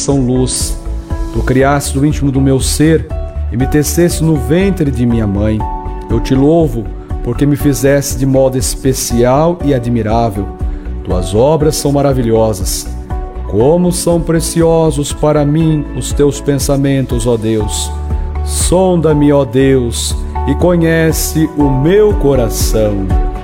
são luz. Tu criaste o íntimo do meu ser e me teceste no ventre de minha mãe. Eu te louvo, porque me fizeste de modo especial e admirável. Tuas obras são maravilhosas. Como são preciosos para mim os teus pensamentos, ó Deus. Sonda-me, ó Deus, e conhece o meu coração.